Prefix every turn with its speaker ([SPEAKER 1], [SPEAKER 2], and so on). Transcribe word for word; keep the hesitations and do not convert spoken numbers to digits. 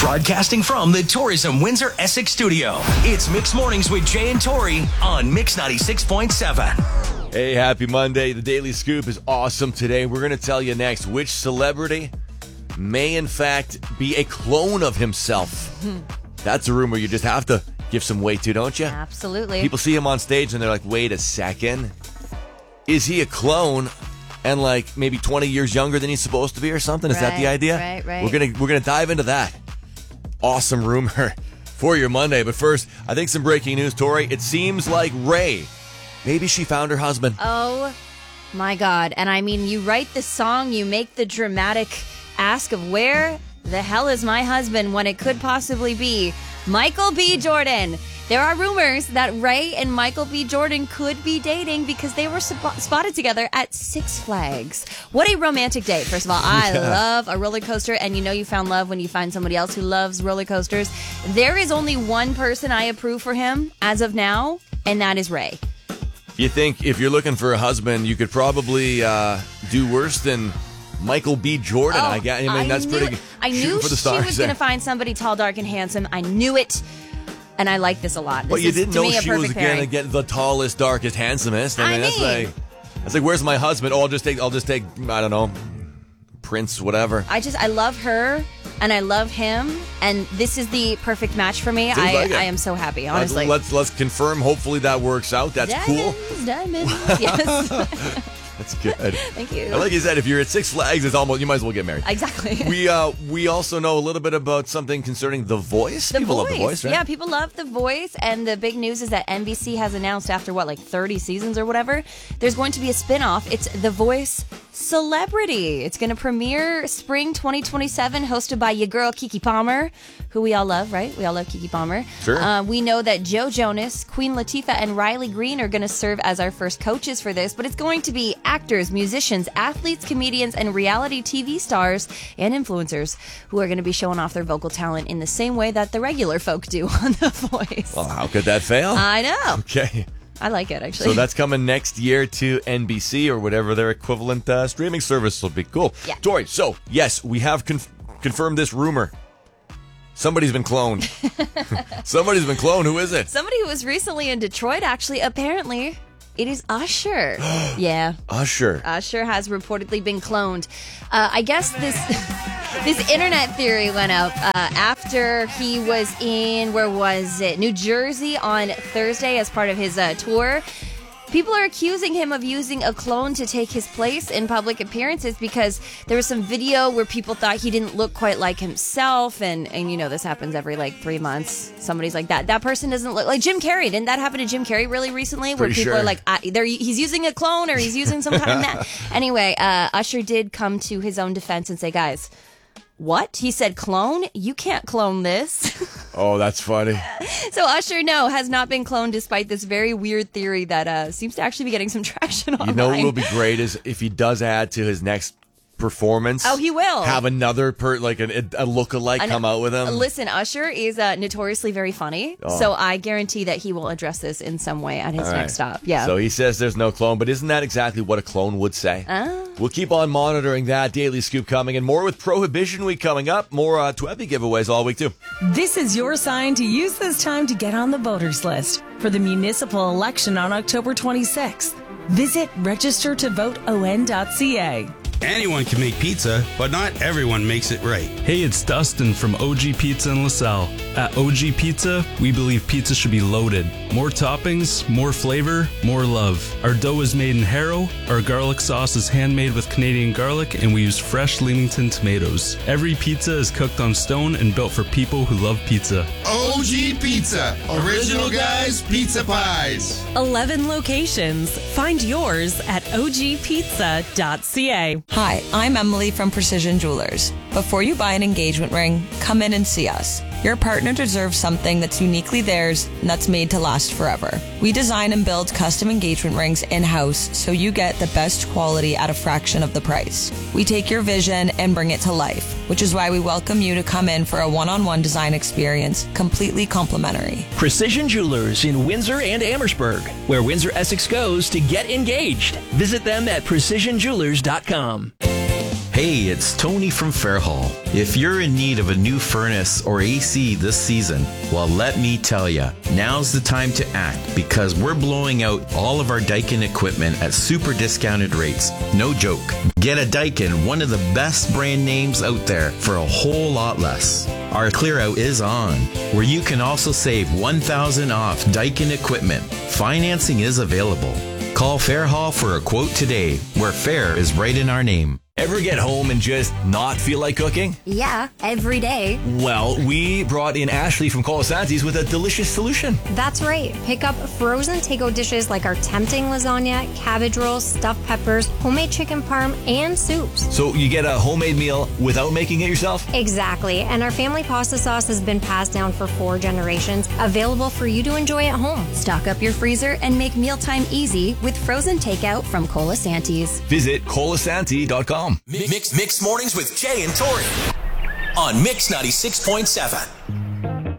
[SPEAKER 1] Broadcasting from the Tourism Windsor Essex studio, it's Mix Mornings with Jay and Tori on Mix ninety-six point seven.
[SPEAKER 2] Hey, happy Monday. The Daily Scoop is awesome today. We're going to tell you next which celebrity may, in fact, be a clone of himself. That's a rumor you just have to give some weight to, don't you?
[SPEAKER 3] Absolutely.
[SPEAKER 2] People see him on stage and they're like, wait a second. Is he a clone and like maybe twenty years younger than he's supposed to be or something? Is
[SPEAKER 3] right,
[SPEAKER 2] that the idea?
[SPEAKER 3] Right, right.
[SPEAKER 2] We're going to we're gonna dive into that. Awesome rumor for your Monday. But first, I think some breaking news, Tori. It seems like Ray, maybe she found her husband.
[SPEAKER 3] Oh, my God. And I mean, you write the song, you make the dramatic ask of where the hell is my husband when it could possibly be Michael B. Jordan. There are rumors that Ray and Michael B. Jordan could be dating because they were sp- spotted together at Six Flags. What a romantic date, first of all. I
[SPEAKER 2] Yeah.
[SPEAKER 3] love a roller coaster, and you know you found love when you find somebody else who loves roller coasters. There is only one person I approve for him as of now, and that is Ray.
[SPEAKER 2] You think if you're looking for a husband, you could probably uh, do worse than Michael B. Jordan,
[SPEAKER 3] Oh,
[SPEAKER 2] I guess. I mean,
[SPEAKER 3] I
[SPEAKER 2] that's
[SPEAKER 3] knew,
[SPEAKER 2] pretty good.
[SPEAKER 3] I
[SPEAKER 2] Shooting
[SPEAKER 3] knew
[SPEAKER 2] for the
[SPEAKER 3] she
[SPEAKER 2] stars
[SPEAKER 3] was
[SPEAKER 2] there.
[SPEAKER 3] going to find somebody tall, dark, and handsome. I knew it, and I like this a lot. This
[SPEAKER 2] But you
[SPEAKER 3] is,
[SPEAKER 2] didn't
[SPEAKER 3] to
[SPEAKER 2] know
[SPEAKER 3] me, a
[SPEAKER 2] she was
[SPEAKER 3] perfect
[SPEAKER 2] going to
[SPEAKER 3] pairing.
[SPEAKER 2] get the tallest, darkest, handsomest. I
[SPEAKER 3] I
[SPEAKER 2] mean, that's
[SPEAKER 3] mean-
[SPEAKER 2] like, that's like, where's my husband? Oh, I'll just take, I'll just take, I don't know, Prince, whatever.
[SPEAKER 3] I just, I love her, and I love him, and this is the perfect match for me.
[SPEAKER 2] Seems
[SPEAKER 3] I,
[SPEAKER 2] like it.
[SPEAKER 3] I am so happy,
[SPEAKER 2] Let's-
[SPEAKER 3] honestly.
[SPEAKER 2] Let's, let's confirm. Hopefully that works out. That's cool.
[SPEAKER 3] Diamonds, diamonds, yes.
[SPEAKER 2] That's good.
[SPEAKER 3] Thank you.
[SPEAKER 2] And like you said, if you're at Six Flags, it's almost, you might as well get married.
[SPEAKER 3] Exactly.
[SPEAKER 2] We uh we also know a little bit about something concerning The Voice.
[SPEAKER 3] The
[SPEAKER 2] People
[SPEAKER 3] Voice.
[SPEAKER 2] love The Voice, right?
[SPEAKER 3] Yeah, people love The Voice, and the big news is that N B C has announced after, what, like thirty seasons or whatever, there's going to be a spinoff. It's The Voice Celebrity. It's going to premiere spring twenty twenty-seven, hosted by your girl Keke Palmer, who we all love, right? We all love Keke Palmer.
[SPEAKER 2] Sure.
[SPEAKER 3] Uh, we know that Joe Jonas, Queen Latifah, and Riley Green are going to serve as our first coaches for this, but it's going to be actors, musicians, athletes, comedians, and reality T V stars and influencers who are going to be showing off their vocal talent in the same way that the regular folk do on The Voice.
[SPEAKER 2] Well, how could that fail?
[SPEAKER 3] I know.
[SPEAKER 2] Okay.
[SPEAKER 3] I like it, actually.
[SPEAKER 2] So that's coming next year to N B C or whatever their equivalent uh, streaming service will be. Cool.
[SPEAKER 3] Yeah.
[SPEAKER 2] Tori, so, yes, we have conf- confirmed this rumor. Somebody's been cloned. Somebody's been cloned. Who is it?
[SPEAKER 3] Somebody who was recently in Detroit, actually, apparently, it is Usher. Yeah.
[SPEAKER 2] Usher.
[SPEAKER 3] Usher has reportedly been cloned. Uh, I guess this this internet theory went up uh, after he was in, where was it? New Jersey on Thursday as part of his uh, tour. People are accusing him of using a clone to take his place in public appearances because there was some video where people thought he didn't look quite like himself. And, and you know, this happens every like three months. Somebody's like that. That person doesn't look like Jim Carrey. Didn't that happen to Jim Carrey really recently? Where
[SPEAKER 2] Pretty
[SPEAKER 3] people
[SPEAKER 2] sure.
[SPEAKER 3] are like, I, they're, he's using a clone or he's using some kind of that. Anyway, uh, Usher did come to his own defense and say, guys, what? He said clone? You can't clone this.
[SPEAKER 2] Oh, that's funny.
[SPEAKER 3] So Usher, no, has not been cloned despite this very weird theory that uh, seems to actually be getting some traction online.
[SPEAKER 2] You know what will be great is if he does add to his next performance.
[SPEAKER 3] Oh, he will.
[SPEAKER 2] Have another, per, like an, a lookalike
[SPEAKER 3] An-
[SPEAKER 2] come out with him.
[SPEAKER 3] Listen, Usher is uh, notoriously very funny,
[SPEAKER 2] Oh.
[SPEAKER 3] so I guarantee that he will address this in some way at his
[SPEAKER 2] All right.
[SPEAKER 3] next stop. Yeah.
[SPEAKER 2] So he says there's no clone, but isn't that exactly what a clone would say?
[SPEAKER 3] Oh.
[SPEAKER 2] We'll keep on monitoring that. Daily Scoop coming, and more with Prohibition Week coming up. More uh, Tweppy giveaways all week, too.
[SPEAKER 4] This is your sign to use this time to get on the voters list for the municipal election on October twenty-sixth. Visit register to vote o n dot c a.
[SPEAKER 5] Anyone can make pizza, but not everyone makes it right.
[SPEAKER 6] Hey, it's Dustin from O G Pizza in LaSalle. At O G Pizza, we believe pizza should be loaded. More toppings, more flavor, more love. Our dough is made in Harrow, our garlic sauce is handmade with Canadian garlic, and we use fresh Leamington tomatoes. Every pizza is cooked on stone and built for people who love pizza.
[SPEAKER 7] O G Pizza. Original guys, pizza pies.
[SPEAKER 4] eleven locations. Find yours at o g pizza dot c a.
[SPEAKER 8] Hi, I'm Emily from Precision Jewelers. Before you buy an engagement ring, come in and see us. Your partner deserves something that's uniquely theirs and that's made to last forever. We design and build custom engagement rings in-house so you get the best quality at a fraction of the price. We take your vision and bring it to life, which is why we welcome you to come in for a one-on-one design experience, completely complimentary.
[SPEAKER 9] Precision Jewelers in Windsor and Amherstburg, where Windsor Essex goes to get engaged. Visit them at precision jewelers dot com.
[SPEAKER 10] Hey, it's Tony from Fairhall. If you're in need of a new furnace or A C this season, well, let me tell ya, now's the time to act because we're blowing out all of our Daikin equipment at super discounted rates. No joke. Get a Daikin, one of the best brand names out there, for a whole lot less. Our clear out is on, where you can also save one thousand dollars off Daikin equipment. Financing is available. Call Fairhall for a quote today, where fair is right in our name.
[SPEAKER 1] Ever get home and just not feel like cooking?
[SPEAKER 11] Yeah, every day.
[SPEAKER 1] Well, we brought in Ashley from Colasanti's with a delicious solution.
[SPEAKER 11] That's right. Pick up frozen to-go dishes like our tempting lasagna, cabbage rolls, stuffed peppers, homemade chicken parm, and soups.
[SPEAKER 1] So you get a homemade meal without making it yourself?
[SPEAKER 11] Exactly. And our family pasta sauce has been passed down for four generations, available for you to enjoy at home.
[SPEAKER 3] Stock up your freezer and make mealtime easy with frozen takeout from Colasanti's.
[SPEAKER 1] Visit colasanti dot com.
[SPEAKER 12] Mix, mix mornings with Jay and Tori on Mix ninety-six point seven.